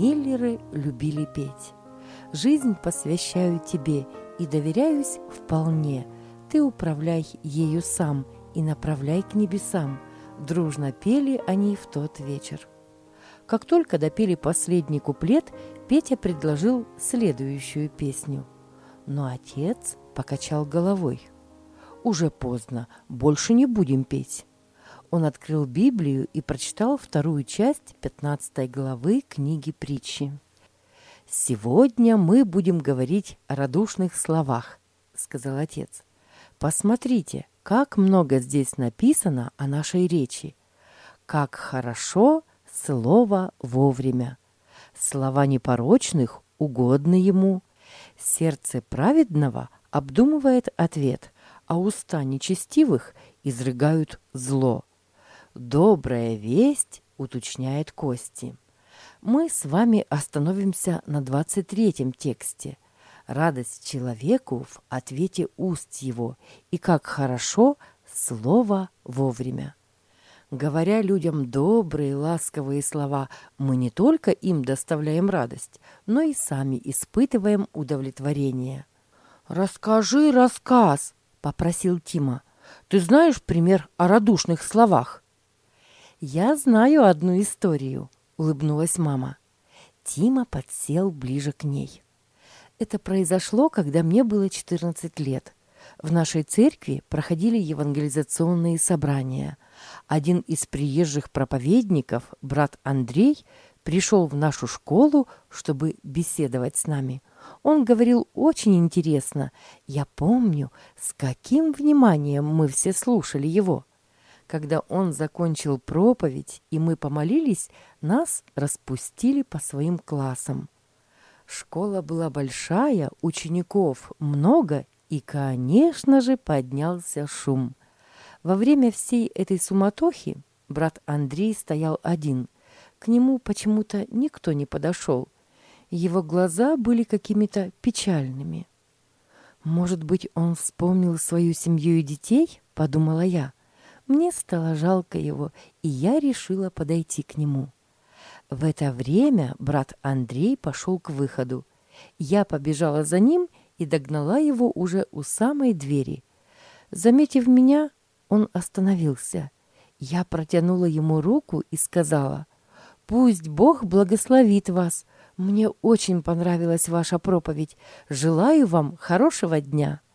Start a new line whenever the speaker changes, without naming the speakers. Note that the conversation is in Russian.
Миллеры любили петь. «Жизнь посвящаю тебе и доверяюсь вполне. Ты управляй ею сам и направляй к небесам». Дружно пели они в тот вечер. Как только допели последний куплет, Петя предложил следующую песню. Но отец покачал головой. «Уже поздно, больше не будем петь». Он открыл Библию и прочитал вторую часть 15 главы книги Притчи. «Сегодня мы будем говорить о радушных словах», — сказал отец. «Посмотрите, как много здесь написано о нашей речи. Как хорошо слово вовремя. Слова непорочных угодны ему. Сердце праведного обдумывает ответ, а уста нечестивых изрыгают зло. Добрая весть уточняет кости». Мы с вами остановимся на 23-м тексте. «Радость человеку в ответе уст его, и как хорошо слово вовремя». Говоря людям добрые, ласковые слова, мы не только им доставляем радость, но и сами испытываем удовлетворение. «Расскажи рассказ», — попросил Тима. «Ты знаешь пример о радушных словах?» «Я знаю одну историю», — улыбнулась мама. Тима подсел ближе к ней. Это произошло, когда мне было 14 лет. В нашей церкви проходили евангелизационные собрания. Один из приезжих проповедников, брат Андрей, пришел в нашу школу, чтобы беседовать с нами. Он говорил очень интересно. Я помню, с каким вниманием мы все слушали его. Когда он закончил проповедь, и мы помолились, нас распустили по своим классам. Школа была большая, учеников много, и, конечно же, поднялся шум. Во время всей этой суматохи брат Андрей стоял один. К нему почему-то никто не подошел. Его глаза были какими-то печальными. «Может быть, он вспомнил свою семью и детей?» – подумала я. Мне стало жалко его, и я решила подойти к нему. В это время брат Андрей пошел к выходу. Я побежала за ним и догнала его уже у самой двери. Заметив меня, он остановился. Я протянула ему руку и сказала: «Пусть Бог благословит вас. Мне очень понравилась ваша проповедь. Желаю вам хорошего дня».